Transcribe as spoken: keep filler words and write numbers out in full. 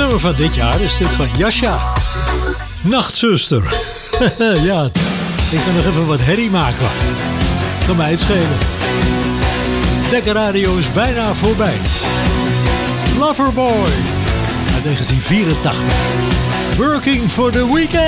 nummer van dit jaar is dit van Jascha. Nachtzuster. Ja, ik ga nog even wat herrie maken. Kan mij het schelen. Dekker Radio is bijna voorbij. Loverboy uit negentien vierentachtig. Working for the Weekend.